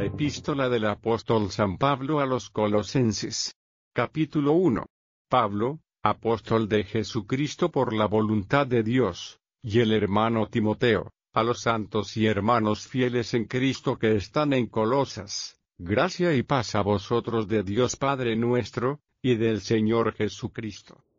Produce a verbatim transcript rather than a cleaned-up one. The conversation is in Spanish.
Epístola del apóstol San Pablo a los Colosenses. Capítulo uno. Pablo, apóstol de Jesucristo por la voluntad de Dios, y el hermano Timoteo, a los santos y hermanos fieles en Cristo que están en Colosas, gracia y paz a vosotros de Dios Padre nuestro, y del Señor Jesucristo.